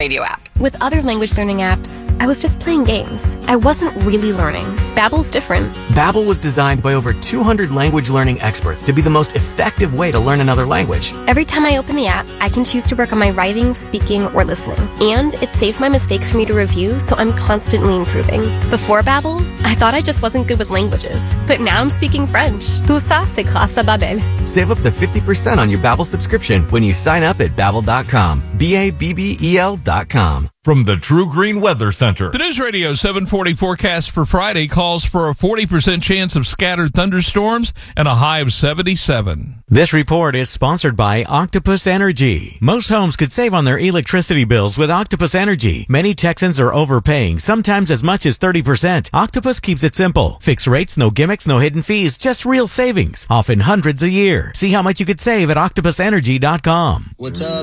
Radio app. With other language learning apps, I was just playing games. I wasn't really learning. Babbel's different. Babbel was designed by over 200 language learning experts to be the most effective way to learn another language. Every time I open the app, I can choose to work on my writing, speaking, or listening. And it saves my mistakes for me to review, so I'm constantly improving. Before Babbel, I thought I just wasn't good with languages. But now I'm speaking French. Tout ça, c'est grâce à Babbel. Save up to 50% on your Babbel subscription when you sign up at Babbel.com. Babbel.com. From the True Green Weather Center. The News Radio 740 forecast for Friday calls for a 40% chance of scattered thunderstorms and a high of 77. This report is sponsored by Octopus Energy. Most homes could save on their electricity bills with Octopus Energy. Many Texans are overpaying, sometimes as much as 30%. Octopus keeps it simple. Fixed rates, no gimmicks, no hidden fees, just real savings. Often hundreds a year. See how much you could save at octopusenergy.com. What's up?